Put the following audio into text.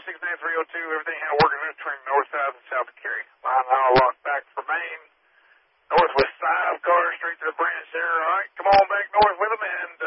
69302, everything had working between north, south, and south of Cary. Line on a lock back for Maine. North with 5 cars straight to the branch there. All right, come on back north with them, and